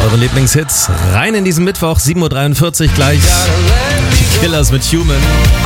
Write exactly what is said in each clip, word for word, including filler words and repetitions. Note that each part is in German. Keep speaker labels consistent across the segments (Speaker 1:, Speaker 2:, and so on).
Speaker 1: Eure Lieblingshits rein in diesen Mittwoch, sieben Uhr dreiundvierzig gleich. Die Killers mit Human.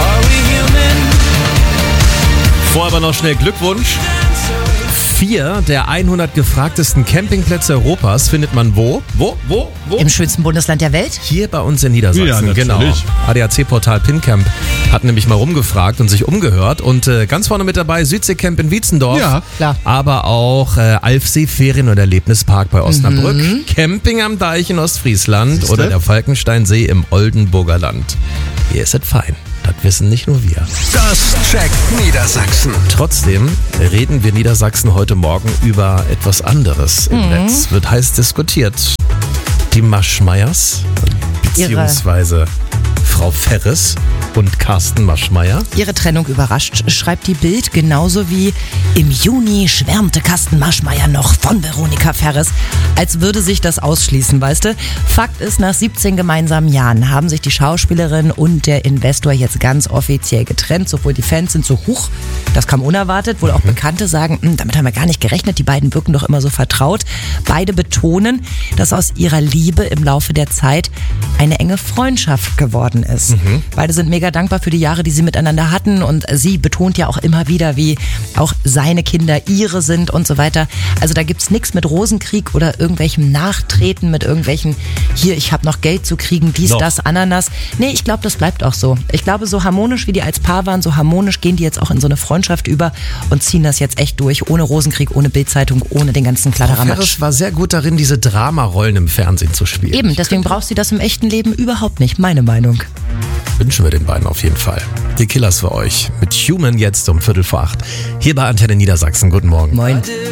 Speaker 1: Vorher aber noch schnell Glückwunsch. Vier der hundert gefragtesten Campingplätze Europas findet man wo? Wo? Wo? Wo?
Speaker 2: Im schönsten Bundesland der Welt?
Speaker 1: Hier bei uns in Niedersachsen,
Speaker 3: Ja, natürlich.
Speaker 1: genau. A D A C-Portal Pincamp hat nämlich mal rumgefragt und sich umgehört. Und äh, ganz vorne mit dabei Südseecamp in Wietzendorf.
Speaker 3: Ja,
Speaker 2: klar.
Speaker 1: Aber auch äh, Alfsee Ferien- und Erlebnispark bei Osnabrück. Mhm. Camping am Deich in Ostfriesland.
Speaker 3: Siehste?
Speaker 1: Oder der Falkensteinsee im Oldenburger Land. Hier ist es fein. Das wissen nicht nur wir.
Speaker 4: Das checkt Niedersachsen.
Speaker 1: Trotzdem reden wir Niedersachsen heute Morgen über etwas anderes im
Speaker 2: Mhm.
Speaker 1: Netz. Wird heiß diskutiert. Die Maschmeyers, beziehungsweise Frau Ferres und Carsten Maschmeyer.
Speaker 2: Ihre Trennung überrascht, schreibt die Bild, genauso wie im Juni schwärmte Carsten Maschmeyer noch von Veronika Ferres, als würde sich das ausschließen, weißt du? Fakt ist, nach siebzehn gemeinsamen Jahren haben sich die Schauspielerin und der Investor jetzt ganz offiziell getrennt. Sowohl die Fans sind so, huch, das kam unerwartet, wohl auch Bekannte sagen, damit haben wir gar nicht gerechnet, die beiden wirken doch immer so vertraut. Beide betonen, dass aus ihrer Liebe im Laufe der Zeit eine enge Freundschaft geworden ist. Mhm. Beide sind mega dankbar für die Jahre, die sie miteinander hatten, und sie betont ja auch immer wieder, wie auch seine Kinder ihre sind und so weiter. Also da gibt's nichts mit Rosenkrieg oder irgendwelchem Nachtreten, mit irgendwelchen, hier, ich habe noch Geld zu kriegen, dies,
Speaker 1: Noch.
Speaker 2: das, Ananas. Nee, ich glaube, das bleibt auch so. Ich glaube, so harmonisch, wie die als Paar waren, so harmonisch gehen die jetzt auch in so eine Freundschaft über und ziehen das jetzt echt durch, ohne Rosenkrieg, ohne Bildzeitung, ohne den ganzen
Speaker 1: Frau
Speaker 2: Kladderamatsch.
Speaker 1: Ferres war sehr gut darin, diese Dramarollen im Fernsehen zu spielen.
Speaker 2: Eben, deswegen brauchst du das im echten Leben überhaupt nicht, meine Meinung.
Speaker 1: Wünschen wir den beiden auf jeden Fall. Die Killers für euch. Mit Human jetzt um Viertel vor acht. Hier bei Antenne Niedersachsen. Guten Morgen.
Speaker 2: Moin.